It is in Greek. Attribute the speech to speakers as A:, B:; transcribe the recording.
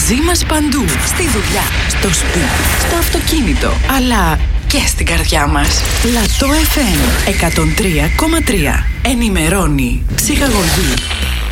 A: Μαζί μας παντού. Στη δουλειά, στο σπίτι, στο αυτοκίνητο, αλλά και στην καρδιά μας. Λατό FM 103,3. Ενημερώνει, ψυχαγωγεί,